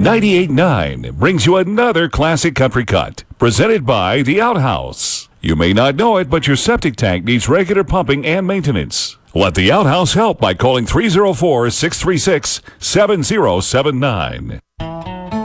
98.9 brings you another classic country cut, presented by The Outhouse. You may not know it, but your septic tank needs regular pumping and maintenance. Let The Outhouse help by calling 304-636-7079.